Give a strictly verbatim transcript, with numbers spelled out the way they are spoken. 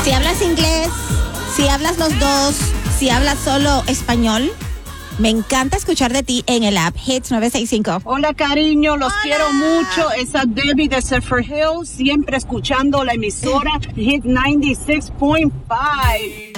Si hablas inglés, si hablas los dos, si hablas solo español, me encanta escuchar de ti en el app Hits nueve sesenta y cinco. Hola, cariño, los Hola. quiero mucho. Esa Debbie de Surfer Hill, siempre escuchando la emisora Hit noventa y seis punto cinco.